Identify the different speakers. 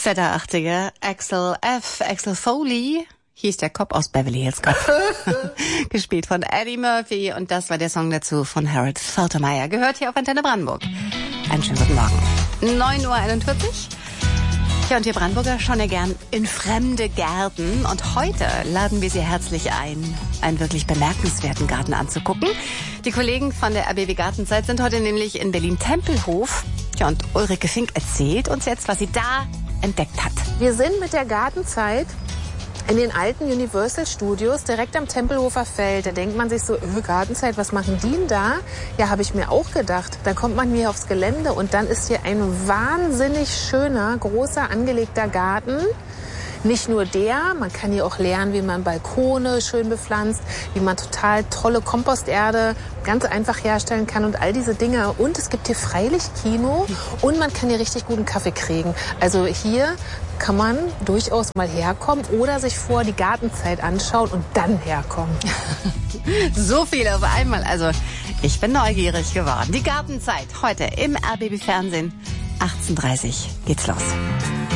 Speaker 1: Fetter 80er, Axel Foley, hieß der Cop aus Beverly Hills Cop. Gespielt von Eddie Murphy und das war der Song dazu von Harold Faltermeyer. Gehört hier auf Antenne Brandenburg. Einen schönen guten Morgen. 9:41 Uhr. Ja, und wir Brandenburger schauen ja gern in fremde Gärten und heute laden wir Sie herzlich ein, einen wirklich bemerkenswerten Garten anzugucken. Die Kollegen von der RBB Gartenzeit sind heute nämlich in Berlin-Tempelhof. Ja, und Ulrike Fink erzählt uns jetzt, was sie da entdeckt hat.
Speaker 2: Wir sind mit der Gartenzeit in den alten Universal Studios direkt am Tempelhofer Feld. Da denkt man sich so, Gartenzeit, was machen die denn da? Ja, habe ich mir auch gedacht. Da kommt man hier aufs Gelände und dann ist hier ein wahnsinnig schöner, großer, angelegter Garten. Nicht nur der, man kann hier auch lernen, wie man Balkone schön bepflanzt, wie man total tolle Komposterde ganz einfach herstellen kann und all diese Dinge. Und es gibt hier Freilichtkino und man kann hier richtig guten Kaffee kriegen. Also hier kann man durchaus mal herkommen oder sich vor die Gartenzeit anschauen und dann herkommen.
Speaker 1: So viel auf einmal. Also ich bin neugierig geworden. Die Gartenzeit heute im RBB Fernsehen. 18:30 geht's los.